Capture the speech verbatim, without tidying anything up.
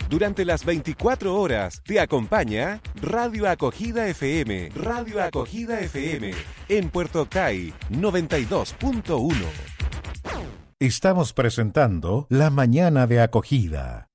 Durante las veinticuatro horas te acompaña Radio Acogida F M. Radio Acogida F M en Puerto Ocay noventa y dos punto uno. Estamos presentando La Mañana de Acogida.